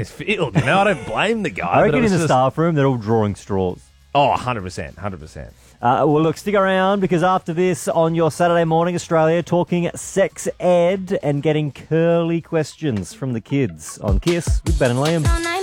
this field. You know, I don't blame the guy. I reckon but in the staff room they're all drawing straws. Oh, 100%, 100%. Well, look, stick around because after this on your Saturday morning, Australia, talking sex ed and getting curly questions from the kids on Kiss with Ben and Liam.